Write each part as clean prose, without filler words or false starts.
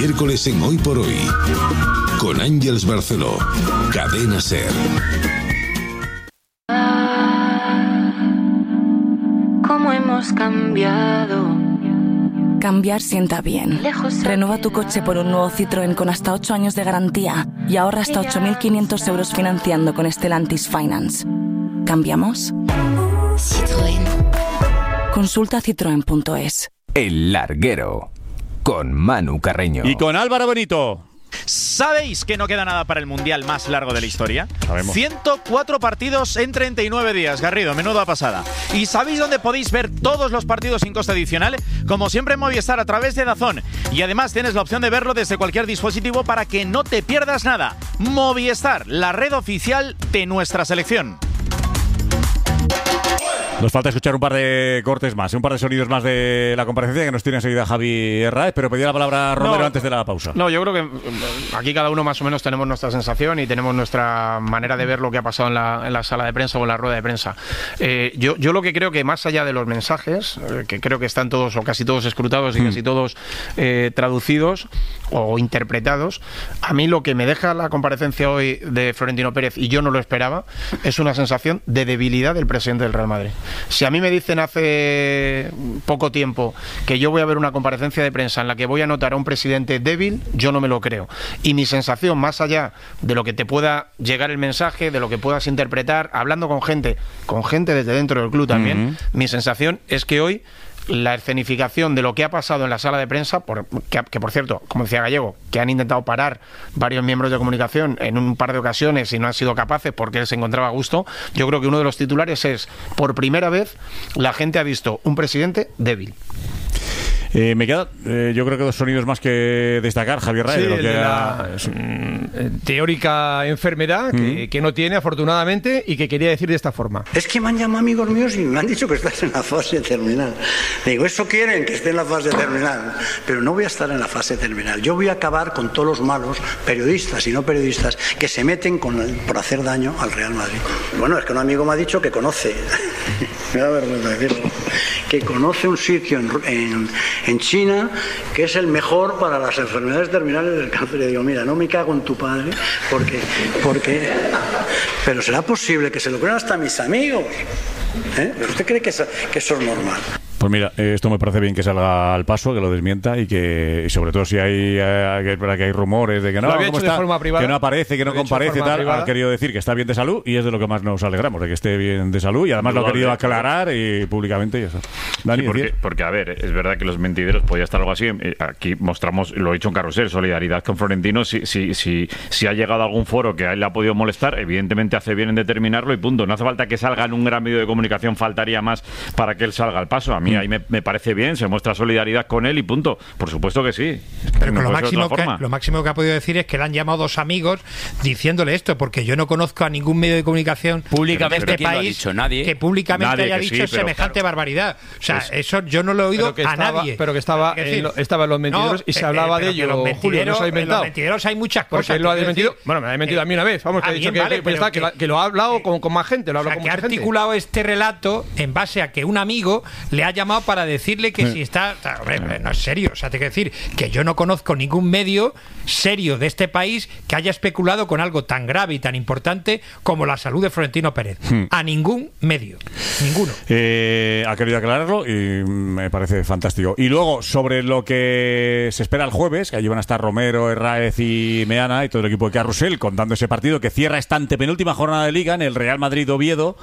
miércoles en Hoy por Hoy. Con Ángeles Barceló. Cadena SER. ¿Cómo hemos cambiado? Cambiar sienta bien. Renueva tu coche por un nuevo Citroën con hasta 8 años de garantía y ahorra hasta 8.500 euros financiando con Stellantis Finance. ¿Cambiamos? Citroën. Consulta citroen.es. El Larguero, con Manu Carreño. Y con Álvaro Benito. ¿Sabéis que no queda nada para el mundial más largo de la historia? Sabemos. 104 partidos en 39 días, Garrido, menuda pasada. ¿Y sabéis dónde podéis ver todos los partidos sin coste adicional? Como siempre en Movistar, a través de DAZN. Y además tienes la opción de verlo desde cualquier dispositivo para que no te pierdas nada. Movistar, la red oficial de nuestra selección. Nos falta escuchar un par de cortes más, un par de sonidos más de la comparecencia que nos tiene enseguida Javi Herráez, pero pedía la palabra a Romero antes de la pausa. No, yo creo que aquí cada uno más o menos tenemos nuestra sensación y tenemos nuestra manera de ver lo que ha pasado en la sala de prensa o en la rueda de prensa. Yo lo que creo que más allá de los mensajes, que creo que están todos o casi todos escrutados y casi todos traducidos o interpretados, a mí lo que me deja la comparecencia hoy de Florentino Pérez, y yo no lo esperaba, es una sensación de debilidad del presidente del Real Madrid. Si a mí me dicen hace poco tiempo que yo voy a ver una comparecencia de prensa en la que voy a notar a un presidente débil, yo no me lo creo. Y mi sensación, más allá de lo que te pueda llegar el mensaje, de lo que puedas interpretar, hablando con gente desde dentro del club también, mi sensación es que hoy la escenificación de lo que ha pasado en la sala de prensa, que por cierto, como decía Gallego, que han intentado parar varios miembros de comunicación en un par de ocasiones y no han sido capaces porque él se encontraba a gusto, yo creo que uno de los titulares es: por primera vez la gente ha visto un presidente débil. Me quedan, yo creo que dos sonidos más que destacar, Javier Raez. Sí, de la teórica enfermedad que no tiene, afortunadamente, y que quería decir de esta forma. Es que me han llamado amigos míos y me han dicho que estás en la fase terminal. Le digo, eso quieren, que esté en la fase terminal. Pero no voy a estar en la fase terminal. Yo voy a acabar con todos los malos, periodistas y no periodistas, que se meten por hacer daño al Real Madrid. Bueno, es que un amigo me ha dicho que conoce, me da vergüenza decirlo, que conoce un sitio en China que es el mejor para las enfermedades terminales del cáncer. Y digo, mira, no me cago en tu padre, porque pero será posible que se lo crean hasta mis amigos, ¿Pero usted cree que eso es normal? Pues mira, esto me parece bien que salga al paso, que lo desmienta y sobre todo si hay que hay rumores de que no, ¿cómo está? De forma privada, que no aparece, que no comparece, tal, privada. Ha querido decir que está bien de salud y es de lo que más nos alegramos, de que esté bien de salud, y además lo ha querido aclarar y públicamente y eso. Dani, sí, porque a ver, es verdad que los mentideros podía estar algo así. Aquí mostramos, lo he dicho en Carrusel, solidaridad con Florentino. Si ha llegado a algún foro que a él le ha podido molestar, evidentemente hace bien en determinarlo y punto. No hace falta que salga en un gran medio de comunicación, faltaría más para que él salga al paso. A mí ahí me parece bien, se muestra solidaridad con él y punto. Por supuesto que sí. Pero no lo máximo que ha podido decir es que le han llamado dos amigos diciéndole esto, porque yo no conozco a ningún medio de comunicación públicamente de este país que públicamente haya dicho semejante barbaridad. O sea, eso yo no lo he oído a nadie. Pero que estaba en los mentideros y se hablaba de ello. Julio, no se ha inventado. En los mentideros hay muchas cosas. Porque él lo ha desmentido. Bueno, me ha desmentido a mí una vez. Vamos, que ha dicho que lo ha hablado con más gente. Lo ha hablado con mucha gente. Que ha articulado este relato en base a que un amigo le ha llamado para decirle que si está... Hombre, no es serio. O sea, te quiero decir que yo no conozco ningún medio serio de este país que haya especulado con algo tan grave y tan importante como la salud de Florentino Pérez. A ningún medio. Ninguno. Ha querido aclararlo y me parece fantástico. Y luego, sobre lo que se espera el jueves, que allí van a estar Romero, Herráez y Meana y todo el equipo de Carrusel contando ese partido que cierra esta antepenúltima jornada de Liga en el Real Madrid-Oviedo,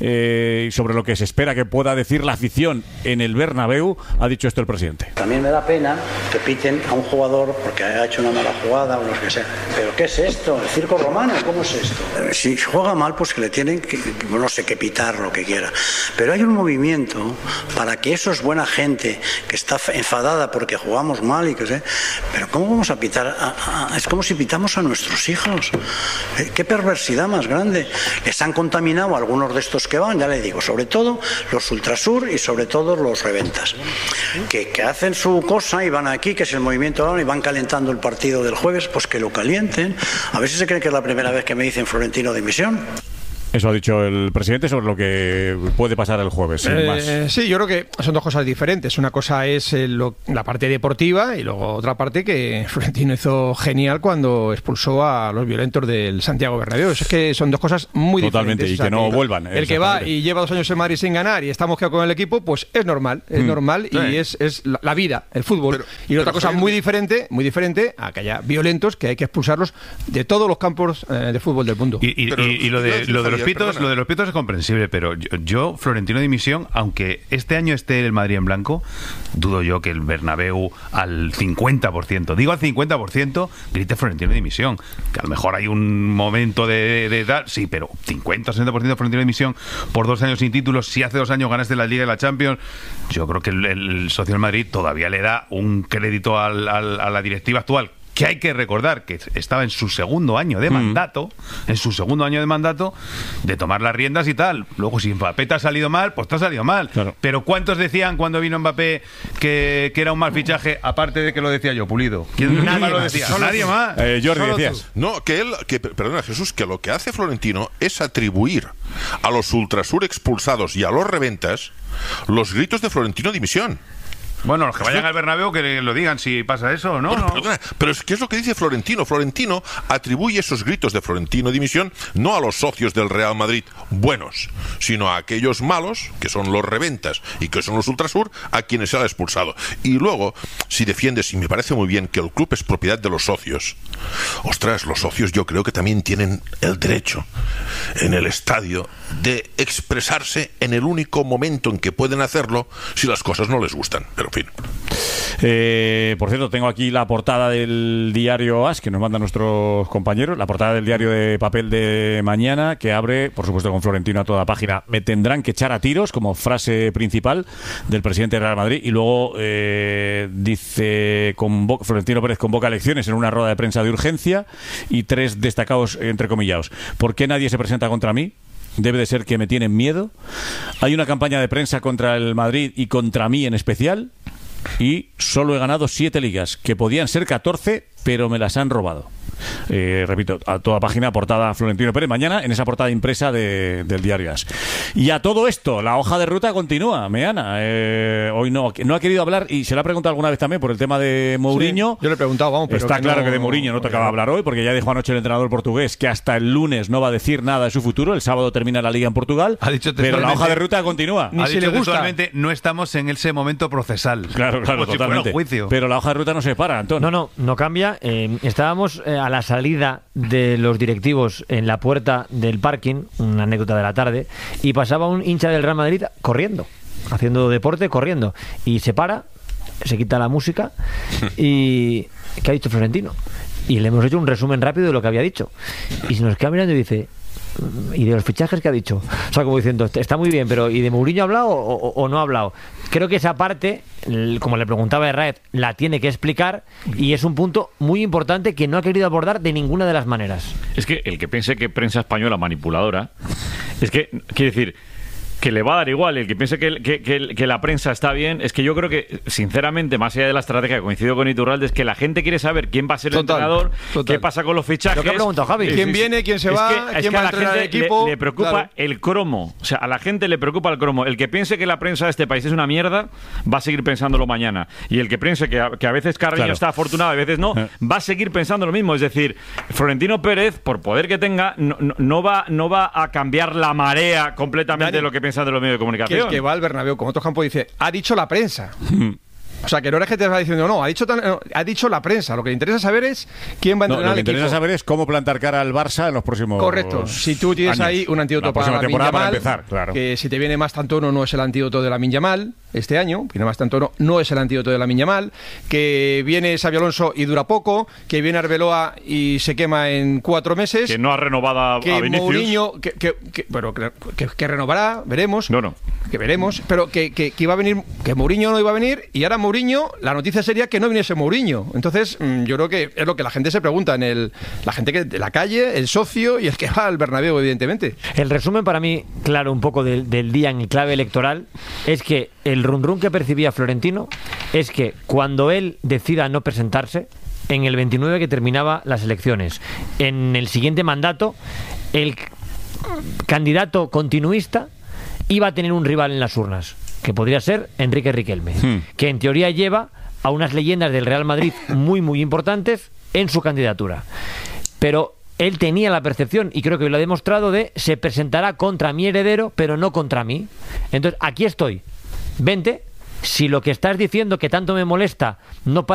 y sobre lo que se espera que pueda decir la afición en el Bernabéu, ha dicho esto el presidente. También me da pena que piten a un jugador porque ha hecho una mala jugada o lo que sea. ¿Pero qué es esto? ¿El circo romano? ¿Cómo es esto? Si juega mal, pues que le tienen que, no sé, que pitar lo que quiera. Pero hay un movimiento para que eso es buena gente que está enfadada porque jugamos mal y que sé. Pero ¿cómo vamos a pitar? Es como si pitamos a nuestros hijos. ¿Qué perversidad más grande? Les han contaminado a algunos de estos que van, ya le digo, sobre todo los Ultrasur y sobre todo los Reventas, que hacen su cosa y van aquí, que es el movimiento ahora, y van calentando el partido del jueves, pues que lo calienten. A ver si se creen que es la primera vez que me dicen Florentino dimisión. Eso ha dicho el presidente sobre lo que puede pasar el jueves. Sin más. Sí, yo creo que son dos cosas diferentes. Una cosa es la parte deportiva y luego otra parte que Florentino hizo genial cuando expulsó a los violentos del Santiago Bernabéu. Es que son dos cosas muy Totalmente, diferentes. y que no vuelvan. El que va y lleva 2 años en Madrid sin ganar y está mosqueado con el equipo, pues es normal. Es normal y es la vida, el fútbol. Y otra cosa muy diferente a que haya violentos que hay que expulsarlos de todos los campos de fútbol del mundo. Y lo de los pitos es comprensible, pero yo Florentino dimisión, aunque este año esté el Madrid en blanco, dudo yo que el Bernabéu al 50%, digo al 50%, grite Florentino dimisión. Que a lo mejor hay un momento de tal, sí, pero 50-60% Florentino dimisión por 2 años sin títulos. Si hace 2 años ganaste la Liga y la Champions, yo creo que el socio del Madrid todavía le da un crédito a la directiva actual, que hay que recordar que estaba en su segundo año de mandato, de tomar las riendas y tal. Luego, si Mbappé te ha salido mal, pues te ha salido mal. Claro. Pero ¿cuántos decían cuando vino Mbappé que era un mal fichaje, aparte de que lo decía yo, Pulido? ¿Quién más lo decía? Nadie más. Jordi, decías. No, perdona, Jesús, que lo que hace Florentino es atribuir a los Ultrasur expulsados y a los reventas los gritos de Florentino dimisión. Bueno, los que vayan al Bernabéu que lo digan si pasa eso o no. Bueno, perdona, pero ¿qué es lo que dice Florentino? Florentino atribuye esos gritos de Florentino dimisión no a los socios del Real Madrid buenos, sino a aquellos malos, que son los reventas y que son los Ultrasur, a quienes se ha expulsado. Y luego, si defiendes, y me parece muy bien, que el club es propiedad de los socios, ostras, los socios yo creo que también tienen el derecho en el estadio de expresarse en el único momento en que pueden hacerlo si las cosas no les gustan. Pero en fin. Por cierto, tengo aquí la portada del diario AS que nos mandan nuestros compañeros, la portada del diario de papel de mañana, que abre, por supuesto, con Florentino a toda página. Me tendrán que echar a tiros, como frase principal del presidente del Real Madrid. Y luego dice, Florentino Pérez convoca elecciones en una rueda de prensa de urgencia, y 3 destacados entrecomillados. ¿Por qué nadie se presenta contra mí? Debe de ser que me tienen miedo. Hay una campaña de prensa contra el Madrid y contra mí en especial, y solo he ganado 7 ligas, que podían ser 14, pero me las han robado. Repito, a toda página, portada Florentino Pérez mañana, en esa portada impresa del diario AS. Y a todo esto, la hoja de ruta continúa, Meana. Hoy no ha querido hablar, y se le ha preguntado alguna vez también por el tema de Mourinho. Sí, yo le he preguntado, vamos, pero está claro que de Mourinho no tocaba hablar hoy, porque ya dijo anoche el entrenador portugués que hasta el lunes no va a decir nada de su futuro. El sábado termina la Liga en Portugal, pero la hoja de ruta continúa. Ha dicho textualmente, no estamos en ese momento procesal. Claro, totalmente. Juicio. Pero la hoja de ruta no se para, Antón. No cambia. Estábamos a la salida de los directivos en la puerta del parking, una anécdota de la tarde, y pasaba un hincha del Real Madrid corriendo, haciendo deporte, corriendo, y se para, se quita la música y ¿qué ha dicho Florentino? Y le hemos hecho un resumen rápido de lo que había dicho, y se nos queda mirando y dice, ¿y de los fichajes que ha dicho? O sea, como diciendo, está muy bien, pero ¿y de Mourinho ha hablado o no ha hablado? Creo que esa parte, como le preguntaba Herrera, la tiene que explicar, y es un punto muy importante que no ha querido abordar de ninguna de las maneras. Es que el que piense que prensa española manipuladora, es que, quiere decir, que le va a dar igual. El que piense que la prensa está bien, es que yo creo que, sinceramente, más allá de la estrategia, coincido con Iturralde, es que la gente quiere saber quién va a ser el entrenador, qué pasa con los fichajes. Lo que ha preguntado Javi. ¿Quién viene, quién se va, quién va a entrenar al equipo? Le preocupa el cromo. O sea, a la gente le preocupa el cromo. El que piense que la prensa de este país es una mierda, va a seguir pensándolo mañana. Y el que piense que a veces Carreño está afortunado, a veces no, va a seguir pensando lo mismo. Es decir, Florentino Pérez, por poder que tenga, no va a cambiar la marea completamente de lo que piensa de los medios de comunicación. Que es que va al Bernabéu, como otros campos, dice, ha dicho la prensa. O sea, que no es que te va diciendo, no, ha dicho la prensa. Lo que le interesa saber es quién va a entrenar al equipo. Lo que interesa saber es cómo plantar cara al Barça en los próximos Correcto. Si tú tienes años. Ahí un antídoto la próxima para temporada Lamine para Yamal, empezar, claro. Que si te viene más Tantono no es el antídoto de Lamine Yamal este año, viene más Tantono no es el antídoto de Lamine Yamal, que viene Xabi Alonso y dura poco, que viene Arbeloa y se quema en 4 meses. Que no ha renovado a Vinicius. Mourinho, que renovará, veremos. Que veremos, pero que iba a venir, que Mourinho no iba a venir, y ahora Mourinho, la noticia sería que no viniese Mourinho. Entonces, yo creo que es lo que la gente se pregunta, la gente que de la calle, el socio y el que va al Bernabéu, evidentemente. El resumen para mí, claro, un poco del día en clave electoral, es que el run que percibía Florentino es que cuando él decida no presentarse, en el 29 que terminaba las elecciones, en el siguiente mandato, él candidato continuista, iba a tener un rival en las urnas, que podría ser Enrique Riquelme, que en teoría lleva a unas leyendas del Real Madrid muy, muy importantes en su candidatura. Pero él tenía la percepción, y creo que lo ha demostrado, de se presentará contra mi heredero, pero no contra mí. Entonces, aquí estoy. Vente, si lo que estás diciendo que tanto me molesta no